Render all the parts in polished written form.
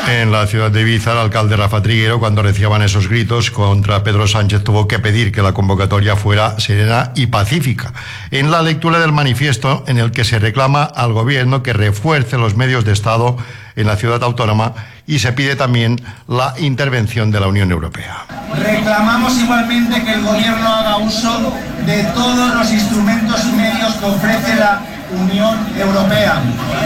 En la ciudad de Ibiza, el alcalde Rafa Triguero, cuando reciaban esos gritos contra Pedro Sánchez, tuvo que pedir que la convocatoria fuera serena y pacífica. En la lectura del manifiesto, en el que se reclama al gobierno que refuerce los medios de Estado en la ciudad autónoma y se pide también la intervención de la Unión Europea. Reclamamos igualmente que el gobierno haga uso de todos los instrumentos y medios que ofrece la Unión Europea.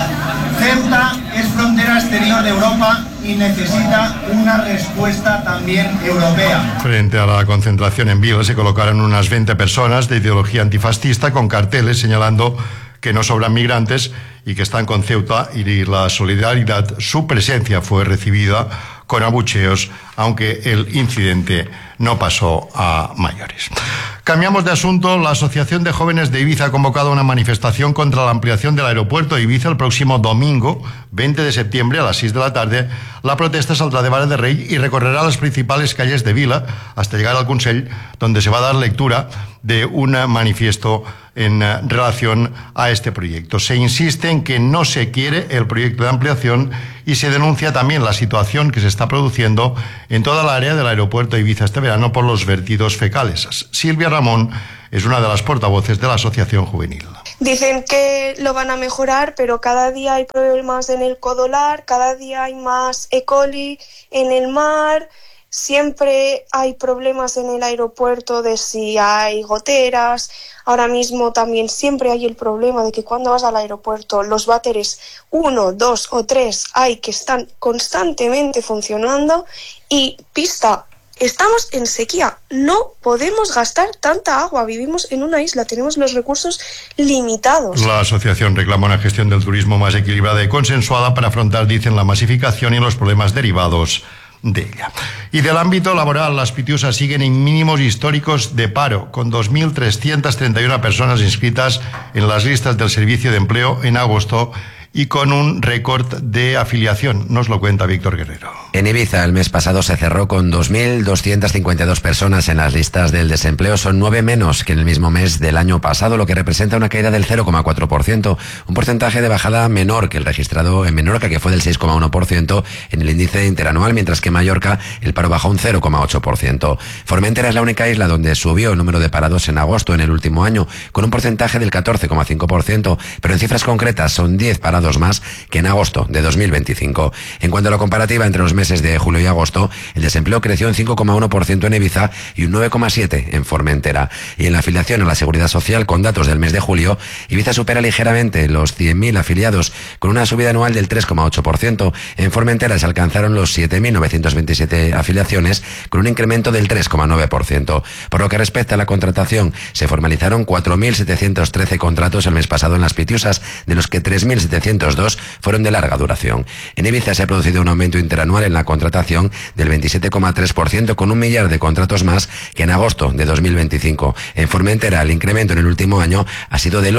Ceuta es frontera exterior de Europa y necesita una respuesta también europea. Frente a la concentración en Vila se colocaron unas 20 personas de ideología antifascista con carteles señalando que no sobran migrantes y que están con Ceuta, y la solidaridad, su presencia fue recibida con abucheos, aunque el incidente no pasó a mayores. Cambiamos de asunto. La Asociación de Jóvenes de Ibiza ha convocado una manifestación contra la ampliación del aeropuerto de Ibiza el próximo domingo, 20 de septiembre, a las 6 de la tarde. La protesta saldrá de Vara de Rey y recorrerá las principales calles de Vila hasta llegar al Consell, donde se va a dar lectura de un manifiesto en relación a este proyecto. Se insiste en que no se quiere el proyecto de ampliación y se denuncia también la situación que se está produciendo en toda la área del aeropuerto de Ibiza este verano por los vertidos fecales. Silvia Ramón es una de las portavoces de la Asociación Juvenil. Dicen que lo van a mejorar, pero cada día hay problemas en el Codolar, cada día hay más E. coli en el mar. Siempre hay problemas en el aeropuerto de si hay goteras. Ahora mismo también siempre hay el problema de que cuando vas al aeropuerto los váteres 1, 2 o 3 hay que están constantemente funcionando. Y pista, estamos en sequía, no podemos gastar tanta agua, vivimos en una isla, tenemos los recursos limitados. La asociación reclama una gestión del turismo más equilibrada y consensuada para afrontar, dicen, la masificación y los problemas derivados de ella. Y del ámbito laboral, las Pitiusas siguen en mínimos históricos de paro, con 2.331 personas inscritas en las listas del Servicio de Empleo en agosto y con un récord de afiliación. Nos lo cuenta Víctor Guerrero. En Ibiza el mes pasado se cerró con 2.252 personas en las listas del desempleo. Son 9 menos que en el mismo mes del año pasado, lo que representa una caída del 0,4%, un porcentaje de bajada menor que el registrado en Menorca, que fue del 6,1% en el índice interanual, mientras que en Mallorca el paro bajó un 0,8%. Formentera es la única isla donde subió el número de parados en agosto en el último año, con un porcentaje del 14,5%, pero en cifras concretas son 10 parados más que en agosto de 2025. En cuanto a la comparativa entre los meses de julio y agosto, el desempleo creció un 5,1% en Ibiza y un 9,7% en Formentera. Y en la afiliación a la Seguridad Social, con datos del mes de julio, Ibiza supera ligeramente los 100.000 afiliados, con una subida anual del 3,8%. En Formentera se alcanzaron los 7.927 afiliaciones, con un incremento del 3,9%. Por lo que respecta a la contratación, se formalizaron 4.713 contratos el mes pasado en las Pitiusas, de los que 3.702 fueron de larga duración. En Ibiza se ha producido un aumento interanual en la contratación del 27,3%, con 1 millar de contratos más que en agosto de 2025. En Formentera el incremento en el último año ha sido del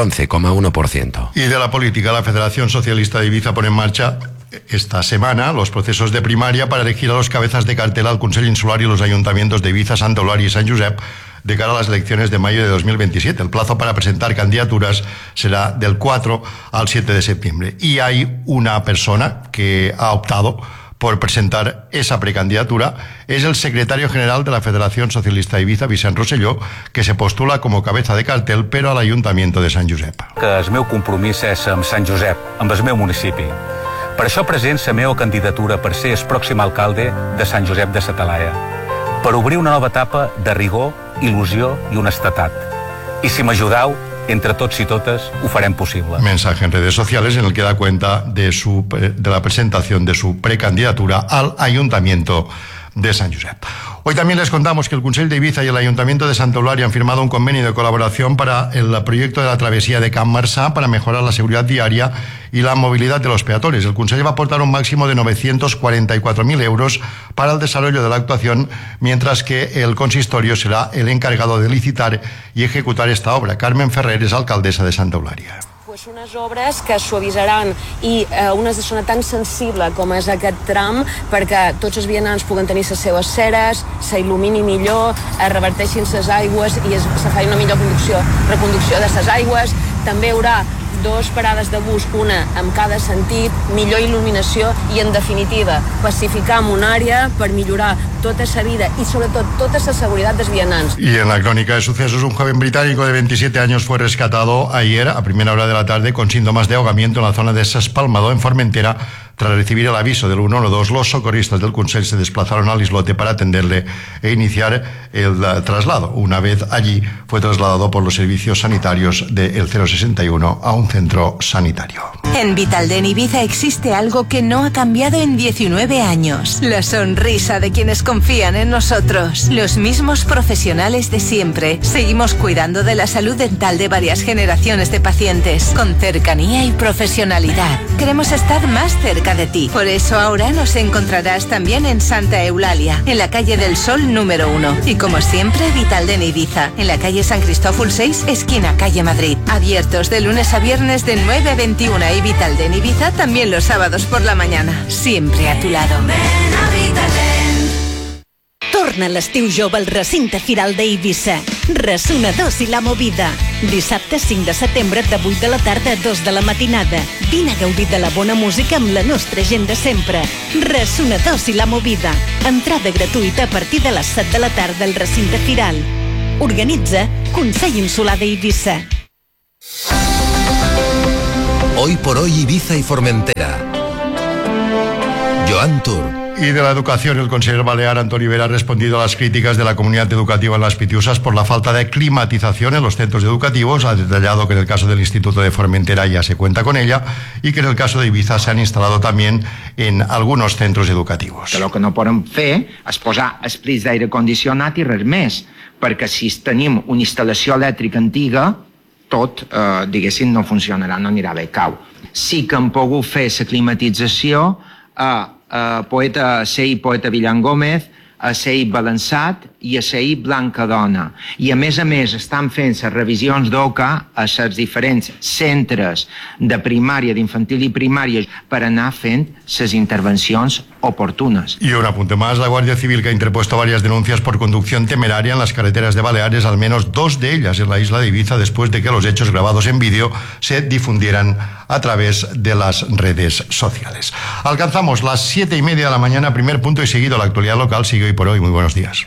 11,1%. Y de la política, la Federación Socialista de Ibiza pone en marcha esta semana los procesos de primaria para elegir a los cabezas de cartel al Consell Insular y los ayuntamientos de Ibiza, Santa Eulàlia y Sant Josep de cara a las elecciones de mayo de 2027. El plazo para presentar candidaturas será del 4 al 7 de septiembre. Y hay una persona que ha optado por presentar esa precandidatura. Es el secretario general de la Federación Socialista de Ibiza, Vicent Rosselló, que se postula como cabeza de cartel, però a l'Ajuntament de Sant Josep. Que el meu compromís és amb Sant Josep, amb el meu municipi. Per això presento la meva candidatura per ser el pròxim alcalde de Sant Josep de sa Talaia, per obrir una nova etapa de rigor, il·lusió i honestedat. I si m'ajudeu, entre tots i totes, ho farem possible. Mensaje en redes sociales en el que da cuenta de la presentación de su precandidatura al Ayuntamiento de Sant Josep. Hoy también les contamos que el Consell de Ibiza y el Ayuntamiento de Santa Eulàlia han firmado un convenio de colaboración para el proyecto de la travesía de Can Marçà para mejorar la seguridad viaria y la movilidad de los peatones. El Consell va a aportar un máximo de 944.000 euros para el desarrollo de la actuación, mientras que el consistorio será el encargado de licitar y ejecutar esta obra. Carmen Ferrer es alcaldesa de Santa Eulàlia. Pues unes obres que suavitzaran i una zona tan sensible com és aquest tram perquè tots els vianants puguen tenir les seves ceres, s'il·lumini millor, es reverteixin les aigües i se faci una millor reconducció de les aigües. També hi haurà 2 parades de bus, una en cada sentit, millor il·luminació i, en definitiva, pacificar una àrea per millorar tota la vida i, sobretot, tota la seguretat dels vianants. Y en la crónica de sucesos, un joven británico de 27 años fue rescatado ayer a primera hora de la tarde con síntomas de ahogamiento en la zona de S'Espalmador, en Formentera. Tras recibir el aviso del 112, los socorristas del Consell se desplazaron al islote para atenderle e iniciar el traslado. Una vez allí, fue trasladado por los servicios sanitarios del 061 a un centro sanitario. En Vitalden Ibiza existe algo que no ha cambiado en 19 años. La sonrisa de quienes confían en nosotros. Los mismos profesionales de siempre. Seguimos cuidando de la salud dental de varias generaciones de pacientes, con cercanía y profesionalidad. Queremos estar más cerca de ti. Por eso ahora nos encontrarás también en Santa Eulalia, en la calle del Sol número 1. Y como siempre, Vitalden Ibiza, en la calle San Cristóbal 6, esquina calle Madrid. Abiertos de lunes a viernes de 9 a 21 y Vitalden Ibiza también los sábados por la mañana. Siempre a tu lado. Torna l'estiu jove al recinte firal d'Eivissa. Ressonadors i la movida. Dissabte 5 de setembre de 8 de la tarda a 2 de la matinada. Vine a gaudir de la bona música amb la nostra gent de sempre. Ressonadors i la movida. Entrada gratuïta a partir de les 7 de la tarda al recinte firal. Organitza Consell Insular d'Eivissa. Hoy por hoy Ibiza y Formentera. Joan Tur. Y de la educación, el consejero balear Antoni Vera ha respondido a las críticas de la comunidad educativa en Las Pitiusas por la falta de climatización en los centros educativos. Ha detallado que en el caso del Instituto de Formentera ya se cuenta con ella y que en el caso de Ibiza se han instalado también en algunos centros educativos. El que no podem fer és posar esplits d'aire condicionat i res més, perquè si tenim una instal·lació elèctrica antiga, tot, diguéssim, no funcionarà, no anirà bé, cau. Sí que hem pogut fer la climatització a Poeta Villan Gómez, a CEI Balançat i a CEI Blancadona. I a més, estan fent les revisions d'OCA a els diferents centres de primària, d'infantil i primària, per anar fent les intervencions oportunas. Y un apunte más, la Guardia Civil, que ha interpuesto varias denuncias por conducción temeraria en las carreteras de Baleares, al menos 2 de ellas en la isla de Ibiza, después de que los hechos grabados en vídeo se difundieran a través de las redes sociales. Alcanzamos las 7:30 de la mañana, primer punto y seguido la actualidad local. Sigue Hoy por Hoy. Muy buenos días.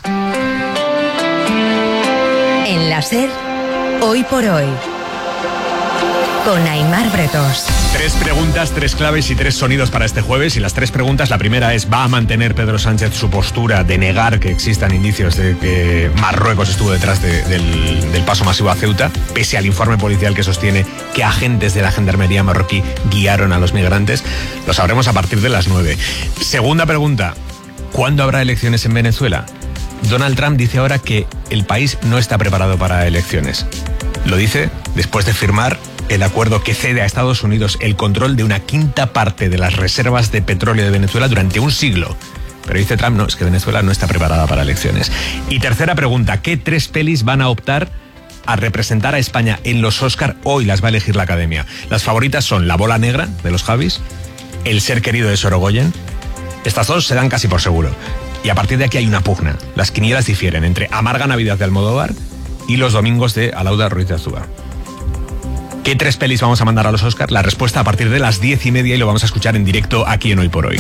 En la SER, Hoy por Hoy, con Aimar Bretos. 3 preguntas, 3 claves y 3 sonidos para este jueves. Y las 3 preguntas, la primera es: ¿va a mantener Pedro Sánchez su postura de negar que existan indicios de que Marruecos estuvo detrás del paso masivo a Ceuta, pese al informe policial que sostiene que agentes de la gendarmería marroquí guiaron a los migrantes? Lo sabremos a partir de las 9. Segunda pregunta: ¿cuándo habrá elecciones en Venezuela? Donald Trump dice ahora que el país no está preparado para elecciones. Lo dice después de firmar el acuerdo que cede a Estados Unidos el control de una quinta parte de las reservas de petróleo de Venezuela durante un siglo. Pero dice Trump, no, es que Venezuela no está preparada para elecciones. Y tercera pregunta: ¿qué 3 pelis van a optar a representar a España en los Oscar? Hoy las va a elegir la Academia. Las favoritas son La Bola Negra, de los Javis, El Ser Querido, de Sorogoyen. Estas 2 se dan casi por seguro. Y a partir de aquí hay una pugna. Las quinielas difieren entre Amarga Navidad de Almodóvar y Los Domingos de Alauda Ruiz de Azúa. ¿Qué 3 pelis vamos a mandar a los Oscar? La respuesta a partir de las 10:30 y lo vamos a escuchar en directo aquí en Hoy por Hoy.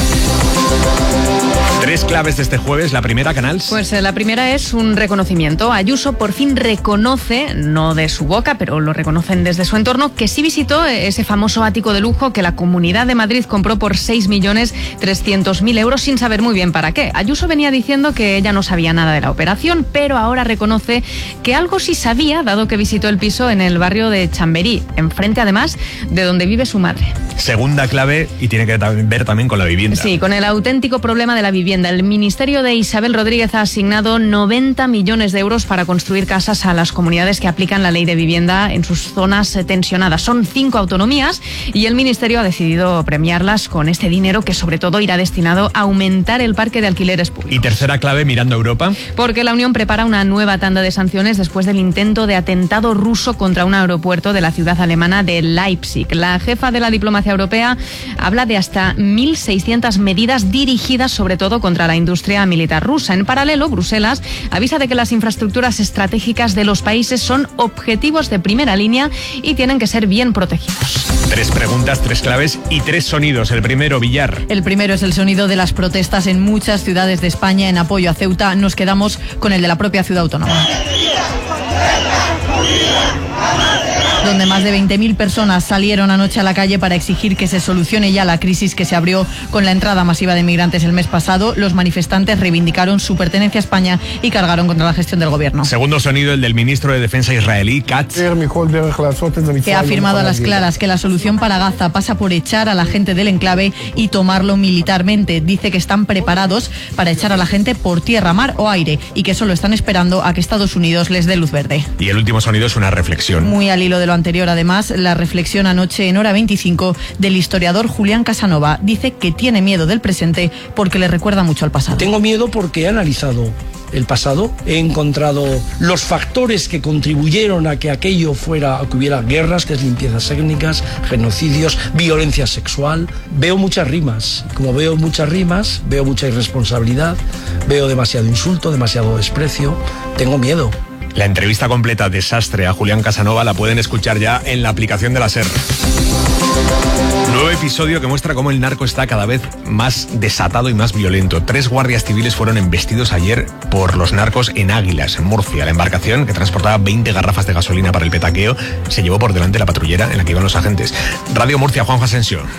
3 claves de este jueves. La primera, Canals. Pues la primera es un reconocimiento. Ayuso por fin reconoce, no de su boca, pero lo reconocen desde su entorno, que sí visitó ese famoso ático de lujo que la Comunidad de Madrid compró por 6.300.000 euros sin saber muy bien para qué. Ayuso venía diciendo que ella no sabía nada de la operación, pero ahora reconoce que algo sí sabía, dado que visitó el piso en el barrio de Chamberí, enfrente además de donde vive su madre. Segunda clave, y tiene que ver también con la vivienda. Sí, con el auténtico problema de la vivienda. El Ministerio de Isabel Rodríguez ha asignado 90 millones de euros para construir casas a las comunidades que aplican la ley de vivienda en sus zonas tensionadas. Son 5 autonomías y el Ministerio ha decidido premiarlas con este dinero, que sobre todo irá destinado a aumentar el parque de alquileres públicos. Y tercera clave, mirando a Europa. Porque la Unión prepara una nueva tanda de sanciones después del intento de atentado ruso contra un aeropuerto de la ciudad alemana de Leipzig. La jefa de la diplomacia europea habla de hasta 1.600 medidas dirigidas sobre todo contra la industria militar rusa. En paralelo, Bruselas avisa de que las infraestructuras estratégicas de los países son objetivos de primera línea y tienen que ser bien protegidos. 3 preguntas, 3 claves y 3 sonidos. El primero, Villar. El primero es el sonido de las protestas en muchas ciudades de España en apoyo a Ceuta. Nos quedamos con el de la propia ciudad autónoma, donde más de 20.000 personas salieron anoche a la calle para exigir que se solucione ya la crisis que se abrió con la entrada masiva de migrantes el mes pasado. Los manifestantes reivindicaron su pertenencia a España y cargaron contra la gestión del gobierno. Segundo sonido, el del ministro de Defensa israelí, Katz, que ha afirmado a las claras que la solución para Gaza pasa por echar a la gente del enclave y tomarlo militarmente. Dice que están preparados para echar a la gente por tierra, mar o aire y que solo están esperando a que Estados Unidos les dé luz verde. Y el último sonido es una reflexión. Muy al hilo de lo anterior, además, la reflexión anoche en Hora 25 del historiador Julián Casanova. Dice que tiene miedo del presente porque le recuerda mucho al pasado. Tengo miedo porque he analizado el pasado, he encontrado los factores que contribuyeron a que aquello fuera, a que hubiera guerras, limpiezas étnicas, genocidios, violencia sexual. Veo muchas rimas. Como veo muchas rimas, veo mucha irresponsabilidad, veo demasiado insulto, demasiado desprecio. Tengo miedo. La entrevista completa Desastre a Julián Casanova la pueden escuchar ya en la aplicación de la SER. Nuevo episodio que muestra cómo el narco está cada vez más desatado y más violento. 3 guardias civiles fueron embestidos ayer por los narcos en Águilas, en Murcia. La embarcación, que transportaba 20 garrafas de gasolina para el petaqueo, se llevó por delante la patrullera en la que iban los agentes. Radio Murcia, Juanjo Asensio.